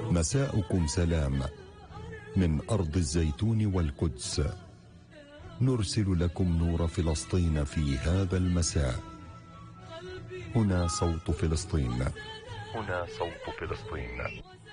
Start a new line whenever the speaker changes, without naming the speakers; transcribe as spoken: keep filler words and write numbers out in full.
مساءكم سلام من أرض الزيتون والقدس. نرسل لكم نور فلسطين في هذا المساء. هنا صوت فلسطين. هنا صوت فلسطين.